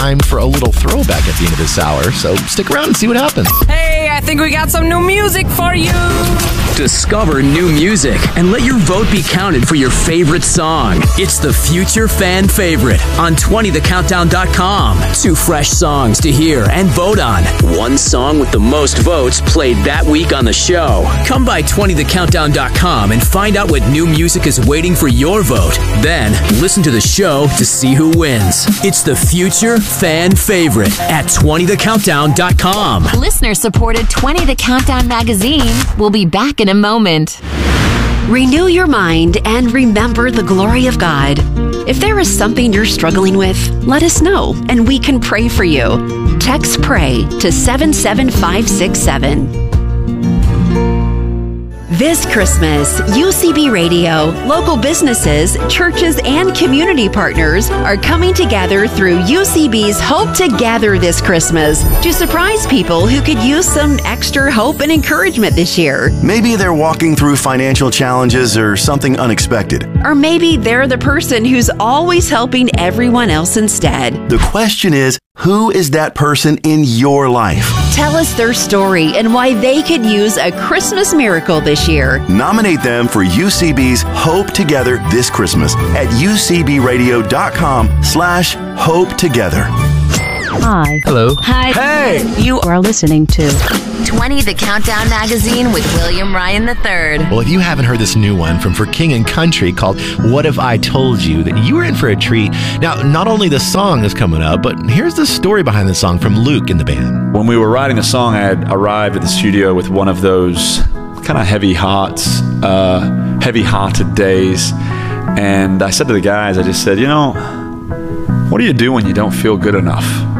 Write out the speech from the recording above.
Time for a little throwback at the end of this hour, so stick around and see what happens. Hey, I think we got some new music for you. Discover new music and let your vote be counted for your favorite song. It's the Future Fan Favorite on 20thecountdown.com. 2 fresh songs to hear and vote on. 1 song with the most votes played that week on the show. Come by 20thecountdown.com and find out what new music is waiting for your vote. Then listen to the show to see who wins. It's the Future Fan Favorite at 20thecountdown.com. Listener-supported 20 The Countdown magazine will be back in a moment. Renew your mind and remember the glory of God. If there is something you're struggling with, let us know and we can pray for you. Text PRAY to 77567. This Christmas, UCB Radio, local businesses, churches, and community partners are coming together through UCB's Hope Together this Christmas to surprise people who could use some extra hope and encouragement this year. Maybe they're walking through financial challenges or something unexpected. Or maybe they're the person who's always helping everyone else instead. The question is, who is that person in your life? Tell us their story and why they could use a Christmas miracle this year. Nominate them for UCB's Hope Together this Christmas at ucbradio.com/Hope Together. Hi. Hello. Hi. Hey! You are listening to 20 The Countdown magazine with William Ryan III. Well, if you haven't heard this new one from For King and Country called What If I Told You, that you were in for a treat. Now, not only the song is coming up, but here's the story behind the song from Luke and the band. When we were writing the song, I had arrived at the studio with one of those kind of heavy-hearted days. And I said to the guys, I just said, what do you do when you don't feel good enough?